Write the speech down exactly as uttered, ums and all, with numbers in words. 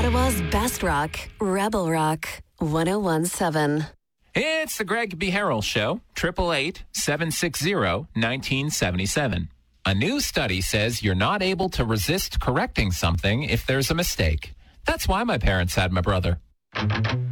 Ottawa's best rock, Rebel Rock, one oh one point seven. It's the Greg B. Harrell Show, eight eight eight, seven six zero, one nine seven seven. A new study says you're not able to resist correcting something if there's a mistake. That's why my parents had my brother.